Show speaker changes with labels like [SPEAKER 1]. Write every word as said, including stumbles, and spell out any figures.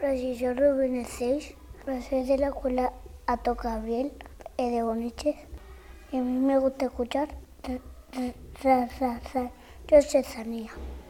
[SPEAKER 1] Pero si yo Rubén seis, soy de la escuela Ato Gabriel e de Boniches, y a mí me gusta escuchar ra, ra, ra, ra. Yo soy Sanía.